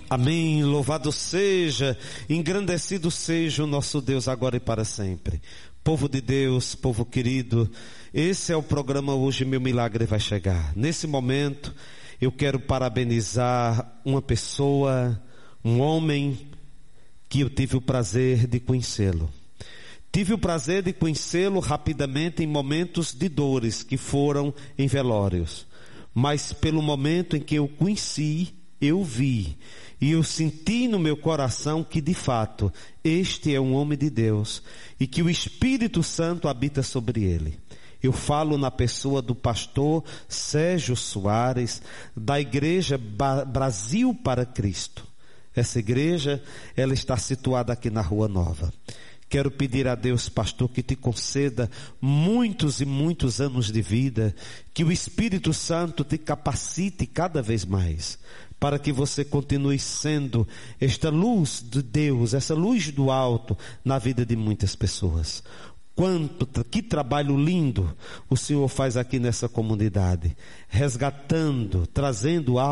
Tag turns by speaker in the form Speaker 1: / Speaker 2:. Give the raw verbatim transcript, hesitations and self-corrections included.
Speaker 1: Amém, louvado seja, engrandecido seja o nosso Deus agora e para sempre. Povo de Deus, povo querido, esse é o programa Hoje Meu Milagre Vai Chegar. Nesse momento, eu quero parabenizar uma pessoa, um homem, que eu tive o prazer de conhecê-lo. Tive o prazer de conhecê-lo rapidamente em momentos de dores que foram em velórios. Mas pelo momento em que eu conheci, eu vi e eu senti no meu coração que de fato este é um homem de Deus e que o Espírito Santo habita sobre ele. Eu falo na pessoa do pastor Sérgio Soares, da igreja Brasil para Cristo. Essa igreja, ela está situada aqui na Rua Nova. Quero pedir a Deus, pastor, que te conceda muitos e muitos anos de vida, que o Espírito Santo te capacite cada vez mais, para que você continue sendo esta luz de Deus, essa luz do alto na vida de muitas pessoas. Quanto, que trabalho lindo o Senhor faz aqui nessa comunidade, resgatando, trazendo